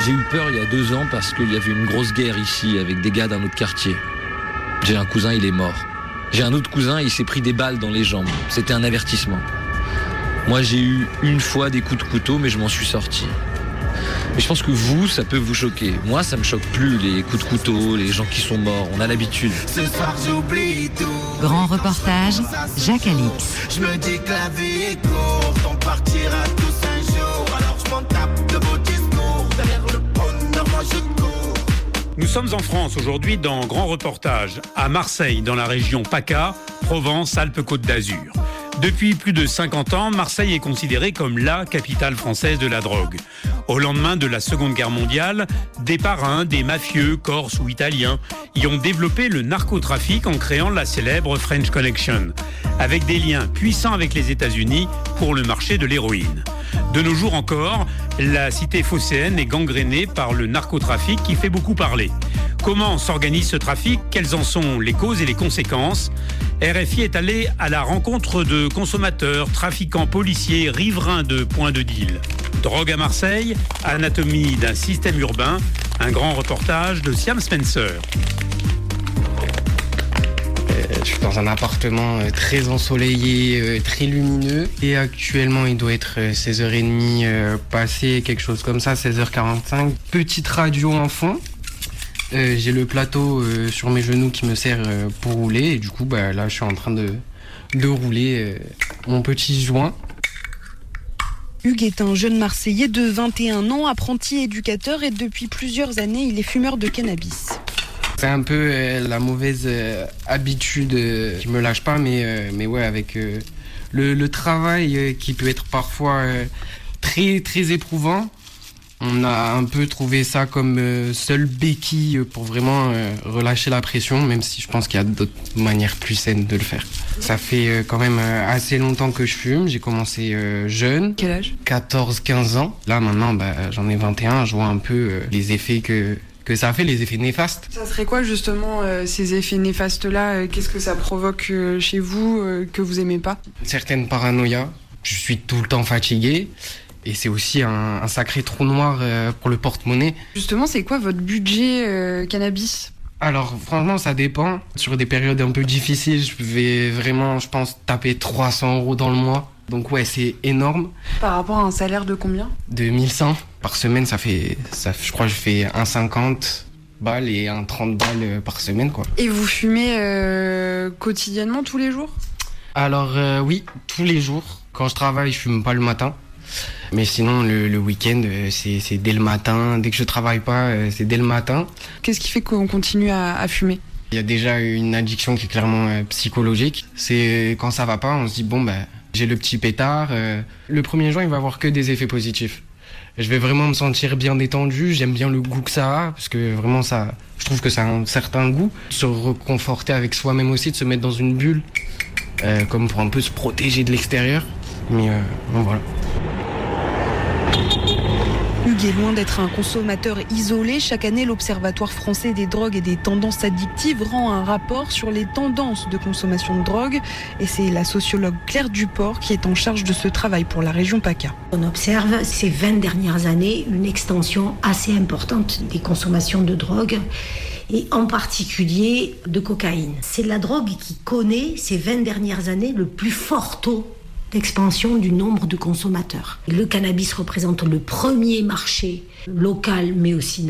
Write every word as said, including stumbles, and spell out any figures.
J'ai eu peur il y a deux ans parce qu'il y avait une grosse guerre ici avec des gars d'un autre quartier. J'ai un cousin, il est mort. J'ai un autre cousin, il s'est pris des balles dans les jambes. C'était un avertissement. Moi, j'ai eu une fois des coups de couteau, mais je m'en suis sorti. Mais je pense que vous, ça peut vous choquer. Moi, ça me choque plus, les coups de couteau, les gens qui sont morts. On a l'habitude. Ce soir, j'oublie tout. Grand reportage, Jacques Alix. Je me dis que la vie est courte, on partira tous un jour. Alors je m'en tape de beaux discours. Derrière le bonheur, moi je cours. Nous sommes en France aujourd'hui dans Grand Reportage, à Marseille, dans la région PACA, Provence-Alpes-Côte d'Azur. Depuis plus de cinquante ans, Marseille est considérée comme la capitale française de la drogue. Au lendemain de la Seconde Guerre mondiale, des parrains, des mafieux, corses ou italiens, y ont développé le narcotrafic en créant la célèbre French Connection, avec des liens puissants avec les États-Unis pour le marché de l'héroïne. De nos jours encore, la cité phocéenne est gangrénée par le narcotrafic qui fait beaucoup parler. Comment s'organise ce trafic? Quelles en sont les causes et les conséquences? R F I est allé à la rencontre de consommateurs, trafiquants, policiers, riverains de points de deal. Drogue à Marseille, anatomie d'un système urbain, un grand reportage de Siam Spencer. Je suis dans un appartement très ensoleillé, très lumineux. Et actuellement, il doit être seize heures trente passé, quelque chose comme ça, seize heures quarante-cinq. Petite radio en fond. Euh, j'ai le plateau euh, sur mes genoux qui me sert euh, pour rouler. Et du coup, bah, là, je suis en train de, de rouler euh, mon petit joint. Hugues est un jeune Marseillais de vingt et un ans, apprenti éducateur, et depuis plusieurs années, il est fumeur de cannabis. C'est un peu euh, la mauvaise euh, habitude euh, qui me lâche pas, mais, euh, mais ouais, avec euh, le, le travail euh, qui peut être parfois euh, très, très éprouvant. On a un peu trouvé ça comme euh, seule béquille pour vraiment euh, relâcher la pression, même si je pense qu'il y a d'autres manières plus saines de le faire. Ça fait euh, quand même euh, assez longtemps que je fume. J'ai commencé euh, jeune. Quel âge ? quatorze quinze ans. Là maintenant, bah, j'en ai vingt et un. Je vois un peu euh, les effets que, que ça a fait, les effets néfastes. Ça serait quoi justement euh, ces effets néfastes-là euh, Qu'est-ce que ça provoque euh, chez vous euh, que vous aimez pas ? Une certaine paranoïa. Je suis tout le temps fatigué. Et c'est aussi un, un sacré trou noir euh, pour le porte-monnaie. Justement, c'est quoi votre budget euh, cannabis ? Alors, franchement, ça dépend. Sur des périodes un peu difficiles, je vais vraiment, je pense, taper trois cents euros dans le mois. Donc ouais, c'est énorme. Par rapport à un salaire de combien ? De mille cent. Par semaine, ça fait, ça, je crois que je fais un virgule cinquante balles et un trente balles par semaine, quoi. Et vous fumez euh, quotidiennement, tous les jours ? Alors euh, oui, tous les jours. Quand je travaille, je fume pas le matin. Mais sinon, le, le week-end, c'est, c'est dès le matin. Dès que je travaille pas, c'est dès le matin. Qu'est-ce qui fait qu'on continue à, à fumer ? Il y a déjà une addiction qui est clairement euh, psychologique. C'est quand ça va pas, on se dit, bon, ben, j'ai le petit pétard. Euh, le premier joint, il va avoir que des effets positifs. Je vais vraiment me sentir bien détendu. J'aime bien le goût que ça a, parce que vraiment, ça, je trouve que ça a un certain goût. Se reconforter avec soi-même aussi, de se mettre dans une bulle, euh, comme pour un peu se protéger de l'extérieur. Mais euh, bon, voilà. Hugues est loin d'être un consommateur isolé. Chaque année, l'Observatoire français des drogues et des tendances addictives rend un rapport sur les tendances de consommation de drogue. Et c'est la sociologue Claire Duport qui est en charge de ce travail pour la région PACA. On observe ces vingt dernières années une extension assez importante des consommations de drogue et en particulier de cocaïne. C'est la drogue qui connaît ces vingt dernières années le plus fort taux d'expansion du nombre de consommateurs. Le cannabis représente le premier marché local mais aussi